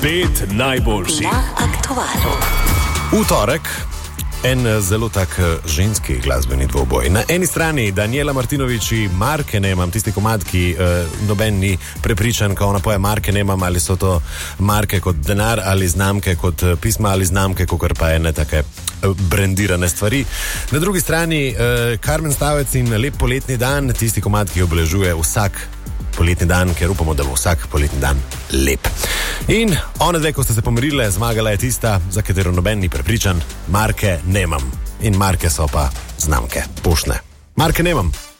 5 najboljših na Aktualu. V torek en zelo tak ženski glasbeni dvoboj. Na eni strani Daniela Martinović in Marke Nemam, tisti komad, ki noben ni prepričan, ko ona poje Marke Nemam, ali so to marke kot denar ali znamke kot pisma ali znamke, kakor pa ene take brendirane stvari. Na drugi strani Karmen Stavec in Lep poletni dan, tisti komad, ki obeležuje vsak poletni dan, ker upamo, da bo vsak poletni dan lep. In one dve, ko ste se pomirile, zmagala je tista, za katero noben ni prepričan, Marke Nemam. In marke so pa znamke, poštne. Marke Nemam.